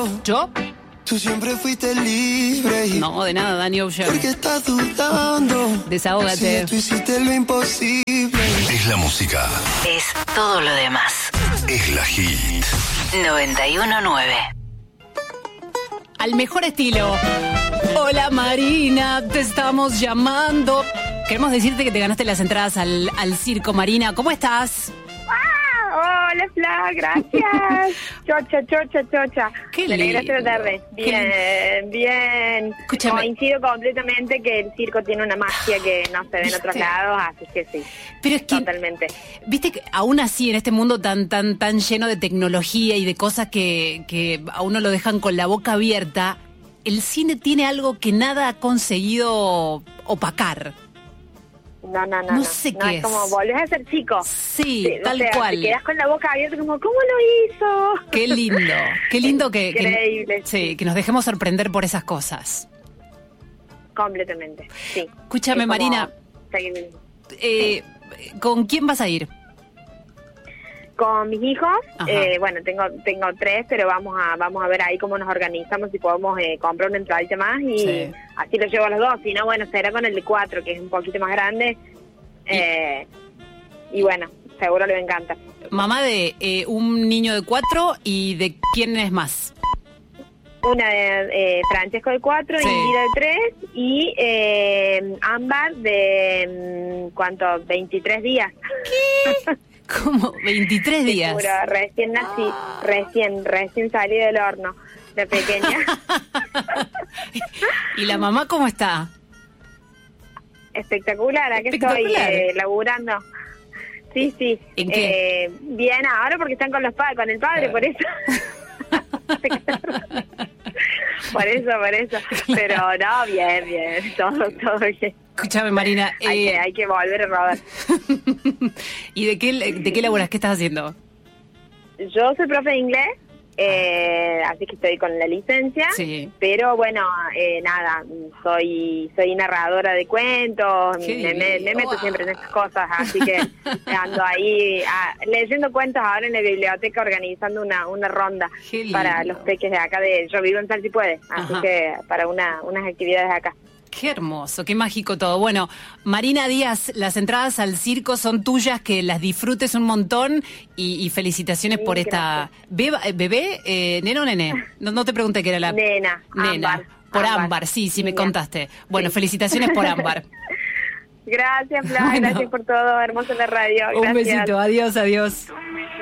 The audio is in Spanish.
¿Yo? Tú siempre fuiste libre. No, de nada, Danny Ocean. ¿Por qué estás dudando? Desahógate. Si tú hiciste lo imposible. Es la música. Es todo lo demás. Es la hit. 91.9. Al mejor estilo. Hola Marina, te estamos llamando. Queremos decirte que te ganaste las entradas al circo, Marina. ¿Cómo estás? Hola, Fla, gracias. Chocha. Qué Me lindo. alegraste la tarde. Bien. Escúchame. Coincido completamente que el circo tiene una magia que no se ve en otros lados, así que sí. Pero es que, Totalmente. viste que aún así en este mundo tan lleno de tecnología y de cosas que a uno lo dejan con la boca abierta, el cine tiene algo que nada ha conseguido opacar. No sé no qué es como es. volvés a ser chico. Sí, o tal sea, cual. Te quedás con la boca abierta como, ¿cómo lo hizo? Qué lindo que Increíble. sí, que nos dejemos sorprender por esas cosas. Completamente, sí. Escúchame, Es como Marina, seguir- ¿con quién vas a ir? Con mis hijos, Ajá. bueno, tengo 3, pero vamos a ver ahí cómo nos organizamos, si podemos comprar una entradita más y Sí. así lo llevo a los 2. Si no, bueno, será con el de 4, que es un poquito más grande. Y bueno, seguro le encanta. Mamá de un niño de 4 y de quién es más. Una de Francesco de 4, Sí. Indira de 3 y Ámbar de, ¿cuánto? 23 días. ¿Cómo? 23 Te días. juro, recién nací, recién salí del horno, de pequeña. ¿Y la mamá cómo está? Espectacular, aquí Espectacular. estoy laburando. Sí. ¿En qué? Bien, ahora porque están con con el padre, por eso. por eso. Pero no, bien, todo bien. Escúchame, Marina. Hay que volver a rodar. ¿Y de qué laburas? ¿Qué estás haciendo? Yo soy profe de inglés, así que estoy con la licencia. Sí. Pero bueno, nada, soy narradora de cuentos, Qué me meto wow. siempre en estas cosas, así que ando ahí leyendo cuentos ahora en la biblioteca, organizando una ronda Qué lindo. para los peques de acá. Yo vivo en Sal Si Puede, así Ajá. que para unas actividades acá. Qué hermoso, qué mágico todo. Bueno, Marina Díaz, las entradas al circo son tuyas, que las disfrutes un montón y felicitaciones Sí, por esta... ¿Bebé? ¿Nena o nene? No te pregunté qué era la... Nena. Ámbar. Por Ámbar, sí, me Niña. contaste. Bueno, Sí. felicitaciones por Ámbar. Gracias, Fla, Bueno. gracias por todo, hermoso la radio. Un Gracias. besito, adiós.